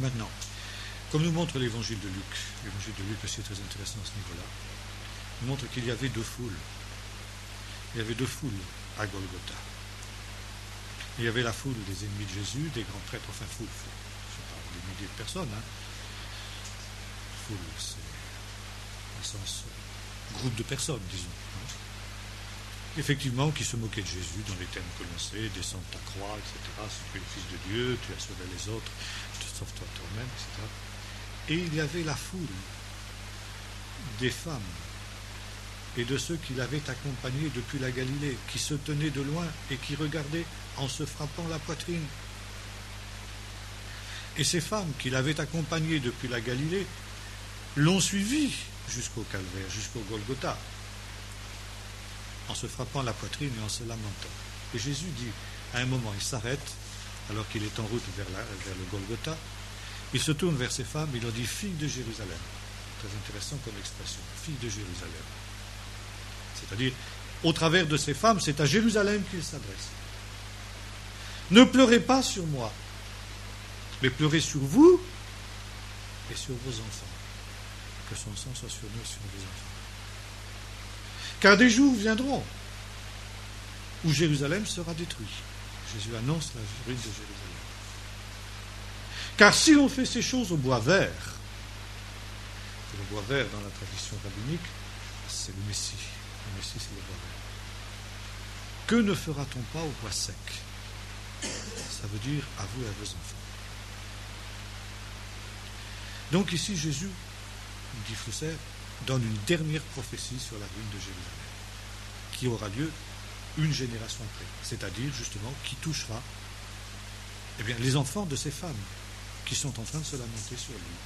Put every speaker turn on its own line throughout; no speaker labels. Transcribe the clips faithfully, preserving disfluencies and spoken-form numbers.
Maintenant, comme nous montre l'évangile de Luc, l'évangile de Luc aussi est très intéressant à ce niveau-là, nous montre qu'il y avait deux foules. Il y avait deux foules à Golgotha. Il y avait la foule des ennemis de Jésus, des grands prêtres, enfin foule, foule, je ne sais pas, des milliers de personnes. Hein. Foule, c'est un sens euh, groupe de personnes, disons. Hein. Effectivement, qui se moquaient de Jésus dans les termes que l'on sait, descends de ta croix, et cetera. Si tu es le Fils de Dieu, tu as sauvé les autres, sauve-toi toi-même, et cetera. Et il y avait la foule des femmes et de ceux qui l'avaient accompagné depuis la Galilée, qui se tenaient de loin et qui regardaient en se frappant la poitrine. Et ces femmes qui l'avaient accompagné depuis la Galilée l'ont suivi jusqu'au calvaire, jusqu'au Golgotha, en se frappant la poitrine et en se lamentant. Et Jésus dit, à un moment, il s'arrête, alors qu'il est en route vers, la, vers le Golgotha, il se tourne vers ces femmes, il leur dit, filles de Jérusalem. Très intéressant comme expression, filles de Jérusalem. C'est-à-dire, au travers de ces femmes, c'est à Jérusalem qu'il s'adresse. Ne pleurez pas sur moi, mais pleurez sur vous et sur vos enfants. Que son sang soit sur nous et sur vos enfants. Car des jours viendront où Jérusalem sera détruite. Jésus annonce la ruine de Jérusalem. Car si l'on fait ces choses au bois vert, et le bois vert dans la tradition rabbinique, c'est le Messie. Le Messie, c'est le bois vert. Que ne fera-t-on pas au bois sec? Ça veut dire à vous et à vos enfants. Donc ici, Jésus, dit Flusser, donne une dernière prophétie sur la ruine de Jérusalem, qui aura lieu une génération après, c'est-à-dire justement qui touchera eh bien, les enfants de ces femmes qui sont en train de se lamenter sur lui.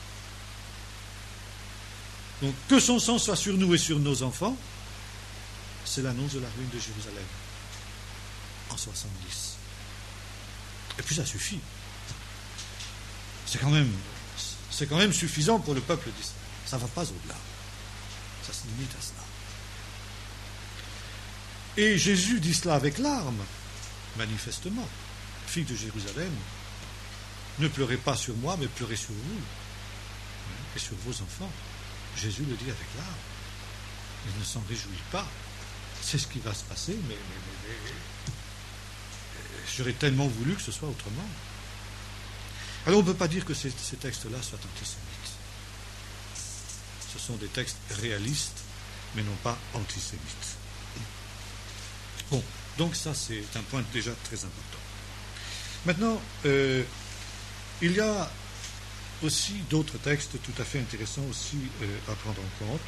Donc que son sang soit sur nous et sur nos enfants, c'est l'annonce de la ruine de Jérusalem en soixante-dix. Et puis ça suffit. C'est quand même, c'est quand même suffisant pour le peuple d'Israël. Ça ne va pas au-delà. Ça se limite à cela. Et Jésus dit cela avec larmes, manifestement. Filles de Jérusalem, ne pleurez pas sur moi, mais pleurez sur vous et sur vos enfants. Jésus le dit avec larmes. Il ne s'en réjouit pas. C'est ce qui va se passer, mais, mais, mais, mais j'aurais tellement voulu que ce soit autrement. Alors on ne peut pas dire que ces, ces textes-là soient antisémites. Ce sont des textes réalistes, mais non pas antisémites. Bon, donc ça c'est un point déjà très important. Maintenant, euh, il y a aussi d'autres textes tout à fait intéressants aussi euh, à prendre en compte.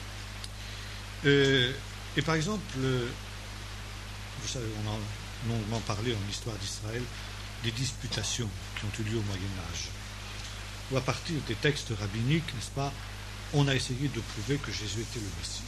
Euh, et par exemple, euh, vous savez, on a longuement parlé en histoire d'Israël des disputations qui ont eu lieu au Moyen-Âge, où à partir des textes rabbiniques, n'est-ce pas, on a essayé de prouver que Jésus était le Messie.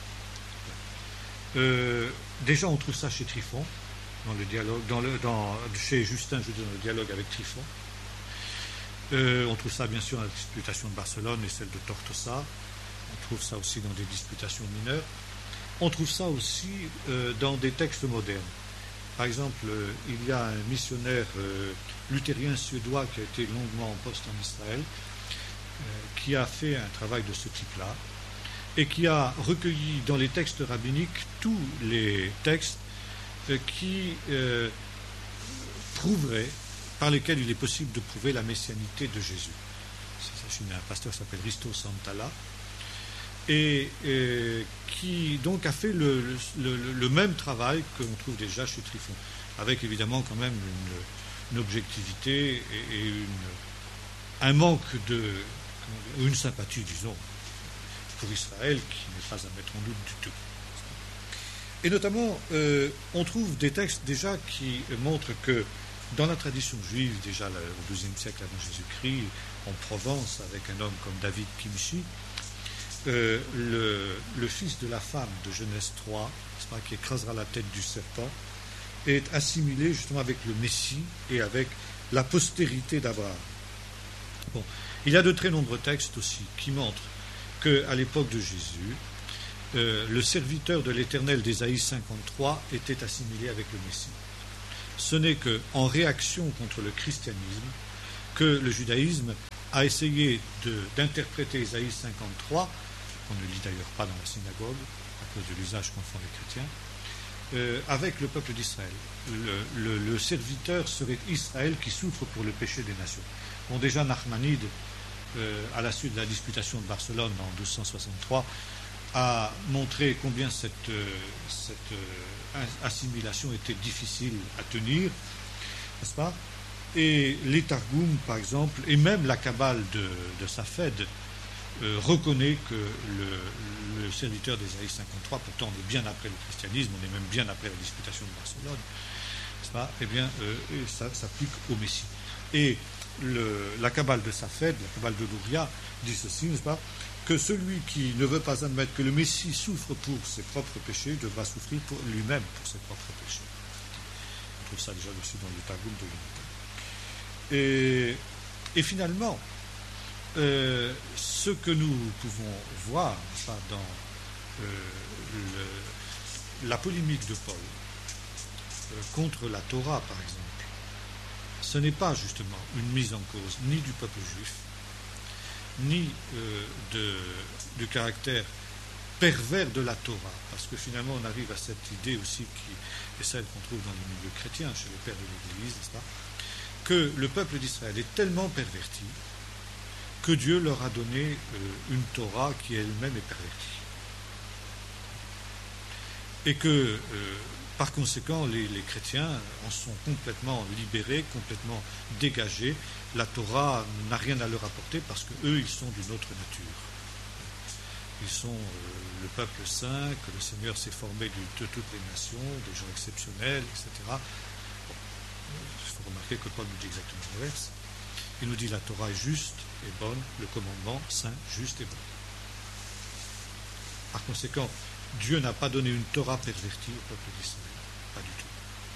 Euh, déjà, on trouve ça chez Tryphon, dans le dialogue, dans le, dans, chez Justin, je veux dire, dans le dialogue avec Tryphon. Euh, on trouve ça, bien sûr, dans la disputation de Barcelone et celle de Tortosa. On trouve ça aussi dans des disputations mineures. On trouve ça aussi euh, dans des textes modernes. Par exemple, euh, il y a un missionnaire euh, luthérien suédois qui a été longuement en poste en Israël, euh, qui a fait un travail de ce type-là, et qui a recueilli dans les textes rabbiniques tous les textes euh, qui euh, prouveraient, par lesquels il est possible de prouver la messianité de Jésus. C'est un pasteur qui s'appelle Risto Santala, et euh, qui donc a fait le, le, le, le même travail que l'on trouve déjà chez Tryphon, avec évidemment quand même une, une objectivité et, et une, un manque de, une sympathie, disons, pour Israël qui n'est pas à mettre en doute du tout. Et notamment, euh, on trouve des textes déjà qui montrent que dans la tradition juive, déjà au douzième siècle avant Jésus-Christ, en Provence, avec un homme comme David Kimchi, euh, le, le fils de la femme de Genèse trois, pas, qui écrasera la tête du serpent, est assimilé justement avec le Messie et avec la postérité d'Abraham. Bon, il y a de très nombreux textes aussi qui montrent qu'à l'époque de Jésus, euh, le serviteur de l'Éternel d'Ésaïe cinquante-trois était assimilé avec le Messie. Ce n'est qu'en réaction contre le christianisme que le judaïsme a essayé de, d'interpréter Ésaïe cinquante-trois, qu'on ne lit d'ailleurs pas dans la synagogue, à cause de l'usage qu'en font les chrétiens, euh, avec le peuple d'Israël. Le, le, le serviteur serait Israël qui souffre pour le péché des nations. Bon, déjà, Nachmanide, euh, à la suite de la disputation de Barcelone en douze cent soixante-trois, a montré combien cette, euh, cette euh, assimilation était difficile à tenir, n'est-ce pas? Et les Targums, par exemple, et même la Kabbale de, de Safed, euh, reconnaît que le, le serviteur d'Ésaïe cinquante-trois, pourtant on est bien après le christianisme, on est même bien après la disputation de Barcelone, n'est-ce pas? Eh bien, euh, ça s'applique au Messie. Et le, la Kabbale de Safed, la Kabbale de Luria, dit ceci, n'est-ce pas? Que celui qui ne veut pas admettre que le Messie souffre pour ses propres péchés devra souffrir pour lui-même pour ses propres péchés. On trouve ça déjà aussi dans le Targum de l'Unité. Et, et finalement, euh, ce que nous pouvons voir ça, dans euh, le, la polémique de Paul euh, contre la Torah, par exemple, ce n'est pas justement une mise en cause ni du peuple juif, ni euh, de, du caractère pervers de la Torah, parce que finalement on arrive à cette idée aussi qui est celle qu'on trouve dans le milieu chrétien, chez les pères de l'Église, n'est-ce pas, que le peuple d'Israël est tellement perverti que Dieu leur a donné euh, une Torah qui elle-même est pervertie. Et que, euh, par conséquent, les, les chrétiens en sont complètement libérés, complètement dégagés. La Torah n'a rien à leur apporter parce qu'eux, ils sont d'une autre nature. Ils sont euh, le peuple saint, que le Seigneur s'est formé de, de toutes les nations, des gens exceptionnels, et cetera. Bon, il faut remarquer que Paul nous dit exactement l'inverse. Il nous dit la Torah est juste et bonne, le commandement saint, juste et bon. Par conséquent, Dieu n'a pas donné une Torah pervertie au peuple d'Israël, pas du tout.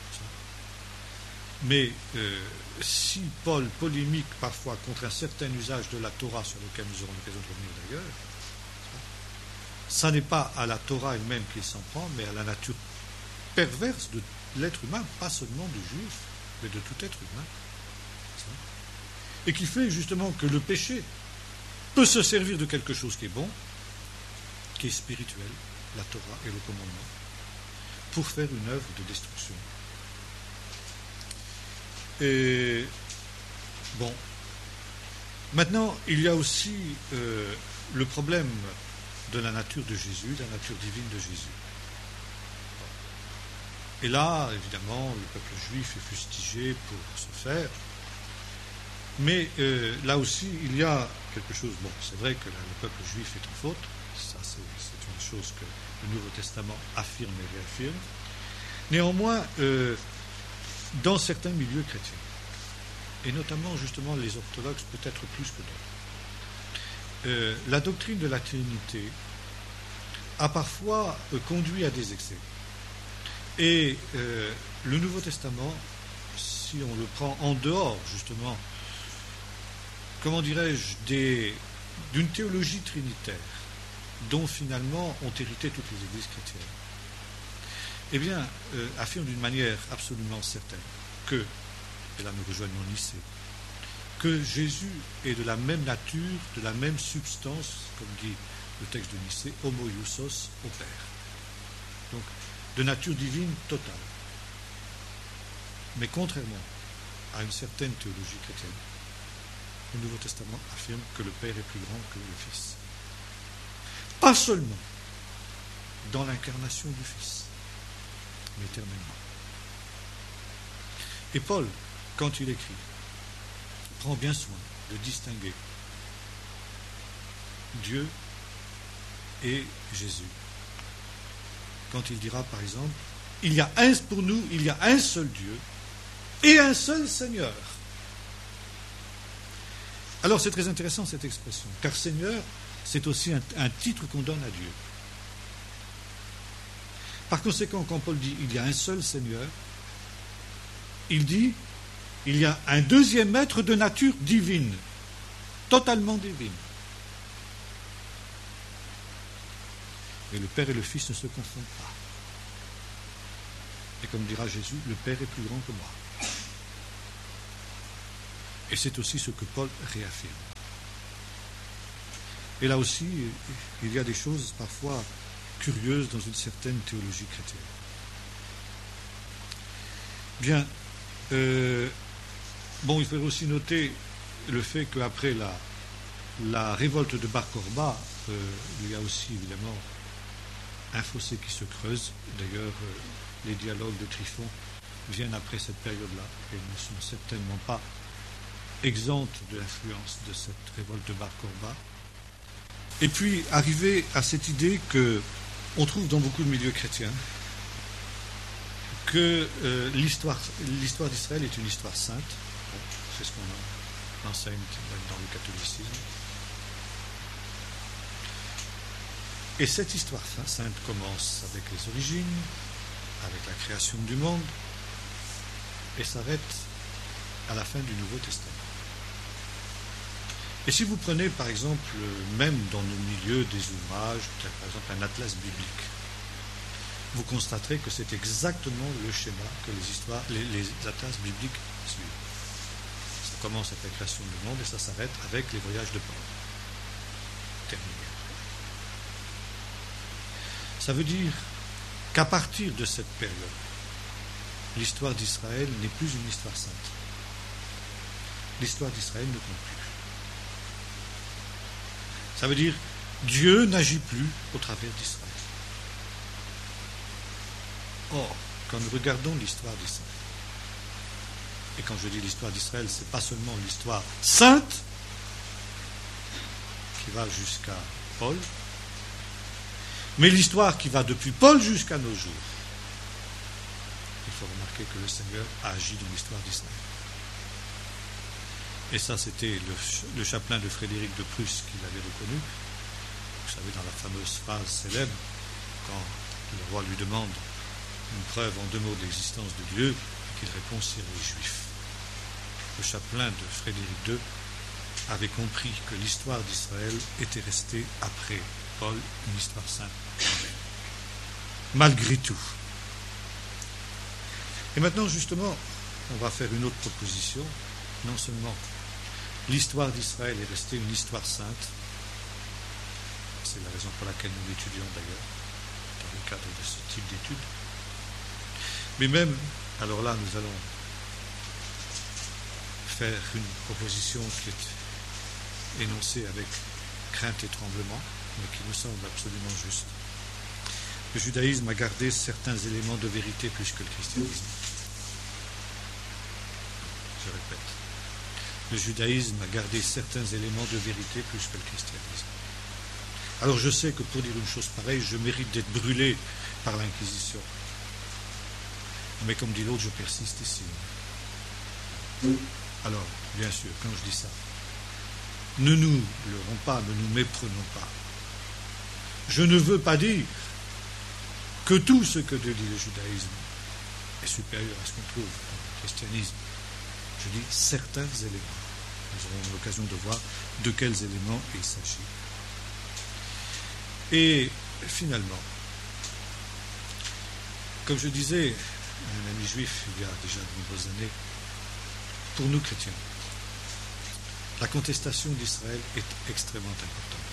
Mais euh, si Paul polémique parfois contre un certain usage de la Torah, sur lequel nous aurons l'occasion de revenir d'ailleurs, ça n'est pas à la Torah elle-même qu'il s'en prend, mais à la nature perverse de l'être humain, pas seulement du juif, mais de tout être humain. Et qui fait justement que le péché peut se servir de quelque chose qui est bon, qui est spirituel, la Torah et le commandement, pour faire une œuvre de destruction. Et bon, maintenant, il y a aussi euh, le problème de la nature de Jésus, de la nature divine de Jésus. Et là, évidemment, le peuple juif est fustigé pour ce faire. Mais euh, là aussi, il y a quelque chose. Bon, c'est vrai que là, le peuple juif est en faute. Ça, c'est, c'est une chose que le Nouveau Testament affirme et réaffirme. Néanmoins, euh, dans certains milieux chrétiens, et notamment justement les orthodoxes peut-être plus que d'autres, euh, la doctrine de la Trinité a parfois euh, conduit à des excès. Et euh, le Nouveau Testament, si on le prend en dehors justement, comment dirais-je, des, d'une théologie trinitaire dont finalement ont hérité toutes les églises chrétiennes, eh bien, euh, affirme d'une manière absolument certaine que, et là nous rejoignons Nicée, que Jésus est de la même nature, de la même substance, comme dit le texte de Nicée, homoiousos au Père. Donc, de nature divine totale. Mais contrairement à une certaine théologie chrétienne, le Nouveau Testament affirme que le Père est plus grand que le Fils. Pas seulement dans l'incarnation du Fils, mais éternellement. Et Paul, quand il écrit, prend bien soin de distinguer Dieu et Jésus. Quand il dira, par exemple, il y a un, pour nous, il y a un seul Dieu et un seul Seigneur. Alors c'est très intéressant cette expression, car Seigneur, c'est aussi un, un titre qu'on donne à Dieu. Par conséquent, quand Paul dit il y a un seul Seigneur, il dit il y a un deuxième être de nature divine, totalement divine. Et le Père et le Fils ne se confondent pas. Et comme dira Jésus, le Père est plus grand que moi. Et c'est aussi ce que Paul réaffirme. Et là aussi, il y a des choses parfois curieuses dans une certaine théologie chrétienne. Bien, euh, bon, il faudrait aussi noter le fait qu'après la, la révolte de Bar Korba, euh, il y a aussi évidemment un fossé qui se creuse. D'ailleurs, euh, les dialogues de Tryphon viennent après cette période-là et ne sont certainement pas exemptes de l'influence de cette révolte de Bar Korba. Et puis, arriver à cette idée que on trouve dans beaucoup de milieux chrétiens que euh, l'histoire, l'histoire d'Israël est une histoire sainte. Bon, c'est ce qu'on enseigne dans le catholicisme. Et cette histoire sainte commence avec les origines, avec la création du monde, et s'arrête à la fin du Nouveau Testament. Et si vous prenez par exemple, même dans le milieu des ouvrages, par exemple un atlas biblique, vous constaterez que c'est exactement le schéma que les histoires, les, les atlas bibliques suivent. Ça commence avec la création du monde et ça s'arrête avec les voyages de Paul. Terminé. Ça veut dire qu'à partir de cette période, l'histoire d'Israël n'est plus une histoire sainte. L'histoire d'Israël ne compte plus. Ça veut dire Dieu n'agit plus au travers d'Israël. Or, quand nous regardons l'histoire d'Israël, et quand je dis l'histoire d'Israël, ce n'est pas seulement l'histoire sainte qui va jusqu'à Paul, mais l'histoire qui va depuis Paul jusqu'à nos jours. Il faut remarquer que le Seigneur a agi dans l'histoire d'Israël. Et ça, c'était le, le chapelain de Frédéric de Prusse qui l'avait reconnu. Vous savez, dans la fameuse phrase célèbre, quand le roi lui demande une preuve en deux mots de l'existence de Dieu, et qu'il répond, c'est les Juifs. Le chapelain de Frédéric deux avait compris que l'histoire d'Israël était restée, après Paul, une histoire sainte. Malgré tout. Et maintenant, justement, on va faire une autre proposition. Non seulement l'histoire d'Israël est restée une histoire sainte, c'est la raison pour laquelle nous l'étudions d'ailleurs, dans le cadre de ce type d'études, mais même, alors là, nous allons faire une proposition qui est énoncée avec crainte et tremblement, mais qui nous semble absolument juste. Le judaïsme a gardé certains éléments de vérité plus que le christianisme. Je répète. Le judaïsme a gardé certains éléments de vérité plus que le christianisme. Alors je sais que pour dire une chose pareille, je mérite d'être brûlé par l'Inquisition. Mais comme dit l'autre, je persiste ici. Alors, bien sûr, quand je dis ça, ne nous leurrons pas, ne nous méprenons pas. Je ne veux pas dire que tout ce que dit le judaïsme est supérieur à ce qu'on trouve dans le christianisme. Je dis certains éléments. Nous aurons l'occasion de voir de quels éléments il s'agit. Et finalement, comme je disais à un ami juif il y a déjà de nombreuses années, pour nous chrétiens, la contestation d'Israël est extrêmement importante.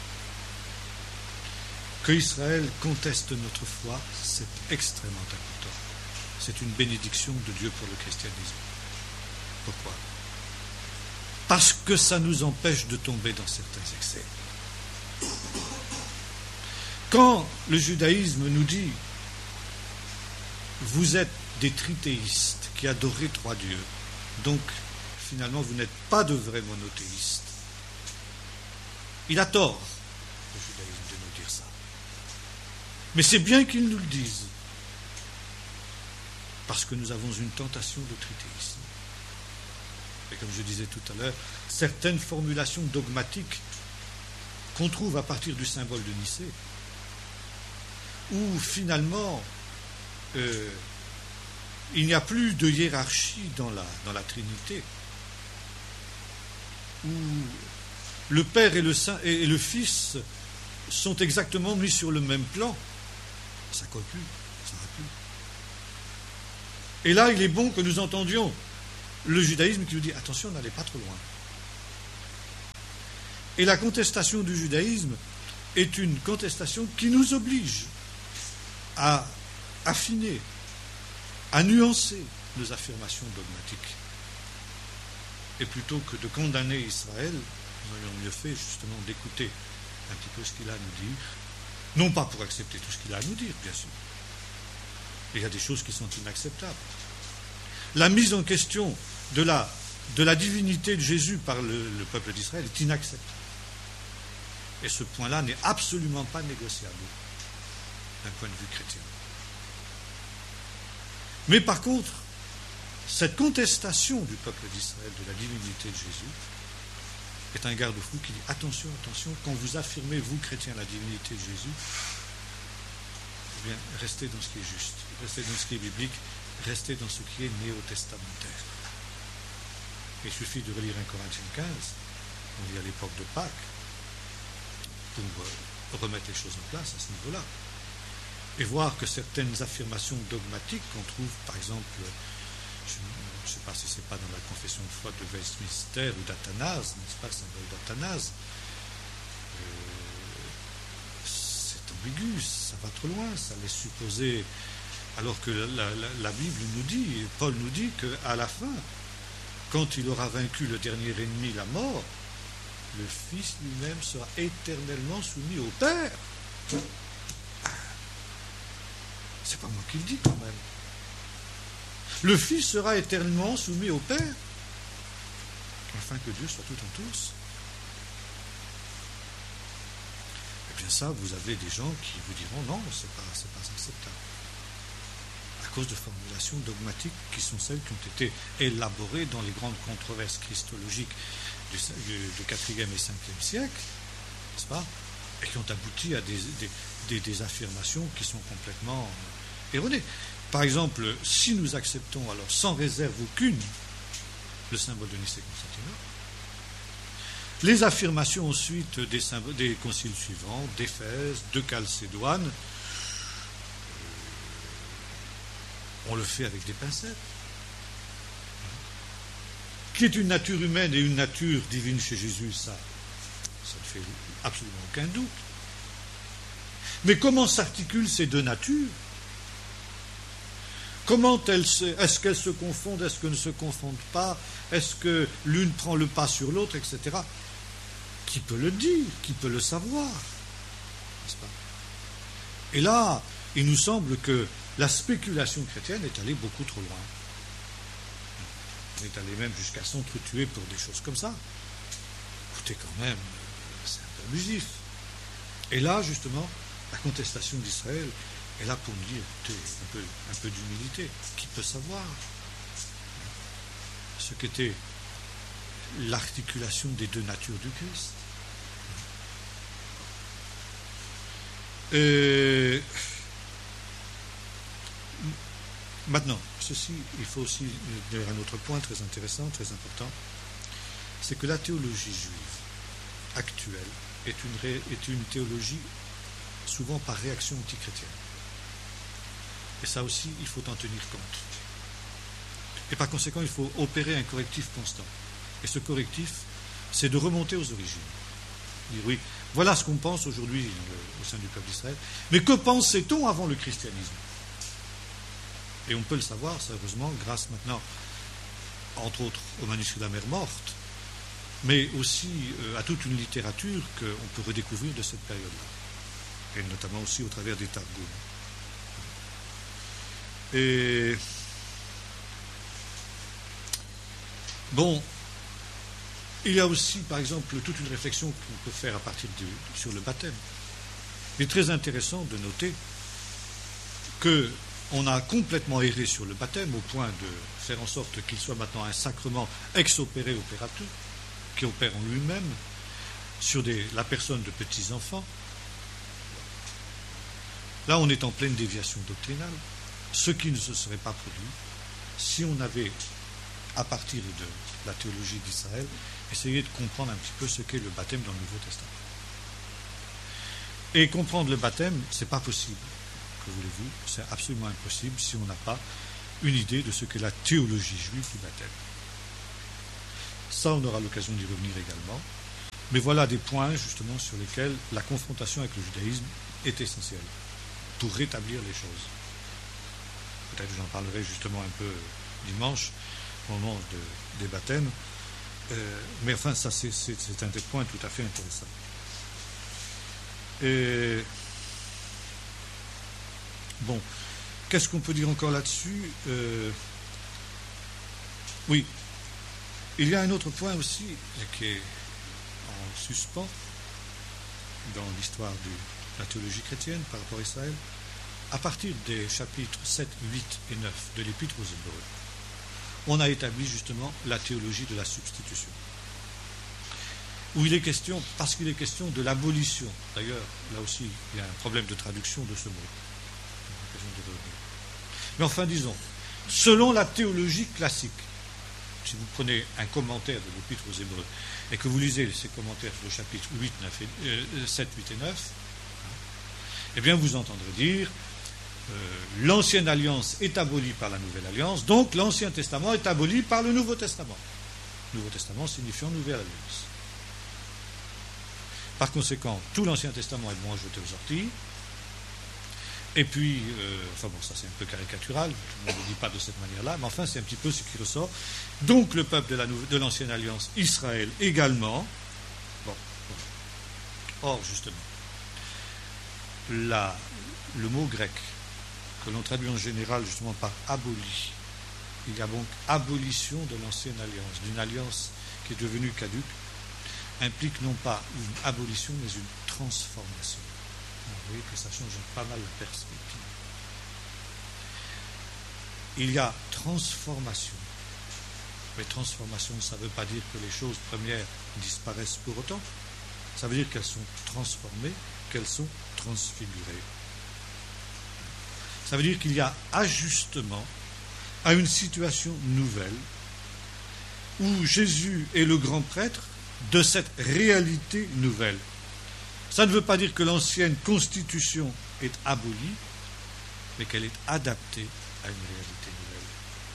Que Israël conteste notre foi, c'est extrêmement important. C'est une bénédiction de Dieu pour le christianisme. Pourquoi ? Parce que ça nous empêche de tomber dans certains excès. Quand le judaïsme nous dit « Vous êtes des trithéistes qui adorez trois dieux, donc finalement vous n'êtes pas de vrais monothéistes », il a tort, le judaïsme, de nous dire ça. Mais c'est bien qu'il nous le dise, parce que nous avons une tentation de trithéisme. Et comme je disais tout à l'heure, certaines formulations dogmatiques qu'on trouve à partir du symbole de Nicée, où finalement euh, il n'y a plus de hiérarchie dans la, dans la Trinité, où le Père et le, Saint, et le Fils sont exactement mis sur le même plan, ça ne colle plus, ça ne va plus. Et là, il est bon que nous entendions le judaïsme qui nous dit attention, n'allez pas trop loin. Et la contestation du judaïsme est une contestation qui nous oblige à affiner, à nuancer nos affirmations dogmatiques. Et plutôt que de condamner Israël, nous aurions mieux fait justement d'écouter un petit peu ce qu'il a à nous dire, non pas pour accepter tout ce qu'il a à nous dire, bien sûr. Il y a des choses qui sont inacceptables. La mise en question de la, de la divinité de Jésus par le, le peuple d'Israël est inacceptable. Et ce point-là n'est absolument pas négociable d'un point de vue chrétien. Mais par contre, cette contestation du peuple d'Israël de la divinité de Jésus est un garde-fou qui dit attention, attention, quand vous affirmez, vous chrétiens, la divinité de Jésus, eh bien, restez dans ce qui est juste, restez dans ce qui est biblique, restez dans ce qui est néo-testamentaire. Il suffit de relire un Corinthiens quinze, on lit à l'époque de Pâques, pour remettre les choses en place à ce niveau-là. Et voir que certaines affirmations dogmatiques qu'on trouve, par exemple, je ne sais pas si c'est pas dans la confession de foi de Westminster ou d'Athanase, n'est-ce pas, le symbole d'Athanase, euh, c'est ambigu, ça va trop loin, ça laisse supposer, alors que la, la, la Bible nous dit, Paul nous dit qu'à la fin, quand il aura vaincu le dernier ennemi, la mort, le Fils lui-même sera éternellement soumis au Père. C'est pas moi qui le dis quand même. Le Fils sera éternellement soumis au Père, afin que Dieu soit tout en tous. Eh bien ça, vous avez des gens qui vous diront non, c'est pas, c'est pas acceptable. À cause de formulations dogmatiques qui sont celles qui ont été élaborées dans les grandes controverses christologiques du, du quatrième et cinquième siècle, n'est-ce pas, et qui ont abouti à des, des, des, des affirmations qui sont complètement erronées. Par exemple, si nous acceptons alors sans réserve aucune le symbole de Nicée-Constantinople, les affirmations ensuite des, symboles, des conciles suivants, d'Éphèse, de Chalcédoine, on le fait avec des pincettes. Qui est une nature humaine et une nature divine chez Jésus, ça, ça ne fait absolument aucun doute. Mais comment s'articulent ces deux natures? Comment elles se, est-ce qu'elles se confondent, est-ce qu'elles ne se confondent pas, est-ce que l'une prend le pas sur l'autre, et cetera. Qui peut le dire, qui peut le savoir, n'est-ce pas? Et là, il nous semble que la spéculation chrétienne est allée beaucoup trop loin. On est allé même jusqu'à s'entretuer pour des choses comme ça. Écoutez, quand même, c'est un peu abusif. Et là, justement, la contestation d'Israël est là pour nous dire, écoutez, un peu, un peu d'humilité. Qui peut savoir ce qu'était l'articulation des deux natures du Christ? Et maintenant, ceci, il faut aussi dire un autre point très intéressant, très important, c'est que la théologie juive actuelle est une, est une théologie souvent par réaction antichrétienne. Et ça aussi, il faut en tenir compte. Et par conséquent, il faut opérer un correctif constant. Et ce correctif, c'est de remonter aux origines. Dire oui, voilà ce qu'on pense aujourd'hui au sein du peuple d'Israël, mais que pensait-on avant le christianisme? Et on peut le savoir, sérieusement, grâce maintenant, entre autres, au manuscrit de la mer morte, mais aussi euh, à toute une littérature qu'on peut redécouvrir de cette période-là, et notamment aussi au travers des Targums. Et bon, il y a aussi, par exemple, toute une réflexion qu'on peut faire à partir de, sur le baptême. Il est très intéressant de noter que on a complètement erré sur le baptême au point de faire en sorte qu'il soit maintenant un sacrement ex opere operato, qui opère en lui-même sur des, la personne de petits-enfants. Là, on est en pleine déviation doctrinale, ce qui ne se serait pas produit si on avait, à partir de la théologie d'Israël, essayé de comprendre un petit peu ce qu'est le baptême dans le Nouveau Testament. Et comprendre le baptême, ce n'est pas possible. Que voulez-vous? C'est absolument impossible si on n'a pas une idée de ce qu'est la théologie juive du baptême. Ça, on aura l'occasion d'y revenir également. Mais voilà des points, justement, sur lesquels la confrontation avec le judaïsme est essentielle pour rétablir les choses. Peut-être j'en parlerai justement un peu dimanche, au moment de, des baptêmes. Euh, mais enfin, ça, c'est, c'est, c'est un des points tout à fait intéressants. Et bon, qu'est-ce qu'on peut dire encore là-dessus euh, Oui, il y a un autre point aussi qui est en suspens dans l'histoire de la théologie chrétienne par rapport à Israël. À partir des chapitres sept, huit et neuf de l'Épître aux Hébreux, on a établi justement la théologie de la substitution, où il est question, parce qu'il est question de l'abolition. D'ailleurs, là aussi, il y a un problème de traduction de ce mot. Mais enfin, disons, selon la théologie classique, si vous prenez un commentaire de l'Épître aux Hébreux et que vous lisez ces commentaires sur le chapitre huit, neuf et, euh, sept, huit et neuf, hein, eh bien, vous entendrez dire euh, l'ancienne alliance est abolie par la nouvelle alliance, donc l'Ancien Testament est aboli par le Nouveau Testament. Nouveau Testament signifiant nouvelle alliance. Par conséquent, tout l'Ancien Testament est bon à jeter aux orties. Et puis, euh, enfin bon, ça c'est un peu caricatural, je ne le dis pas de cette manière-là, mais enfin c'est un petit peu ce qui ressort. Donc le peuple de, la nou- de l'Ancienne Alliance, Israël également. Bon, bon. Or, justement, la, le mot grec, que l'on traduit en général justement par aboli, il y a donc abolition de l'Ancienne Alliance, d'une alliance qui est devenue caduque, implique non pas une abolition, mais une transformation. Vous voyez que ça change pas mal la perspective. Il y a transformation. Mais transformation, ça ne veut pas dire que les choses premières disparaissent pour autant. Ça veut dire qu'elles sont transformées, qu'elles sont transfigurées. Ça veut dire qu'il y a ajustement à une situation nouvelle où Jésus est le grand prêtre de cette réalité nouvelle. Ça ne veut pas dire que l'ancienne constitution est abolie, mais qu'elle est adaptée à une réalité nouvelle.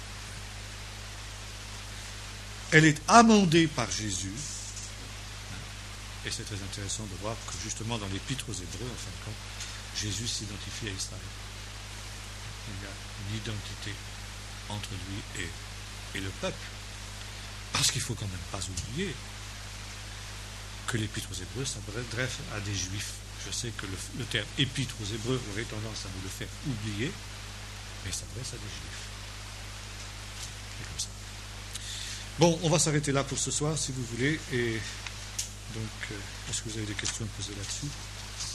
Elle est amendée par Jésus, et c'est très intéressant de voir que justement dans l'Épître aux Hébreux, en fin de compte, Jésus s'identifie à Israël. Il y a une identité entre lui et, et le peuple. Parce qu'il ne faut quand même pas oublier que l'Épître aux Hébreux s'adresse à des Juifs. Je sais que le, le terme Épître aux Hébreux aurait tendance à nous le faire oublier, mais il s'adresse à des Juifs. C'est comme ça. Bon, on va s'arrêter là pour ce soir, si vous voulez. Et donc, euh, est-ce que vous avez des questions à poser là-dessus ?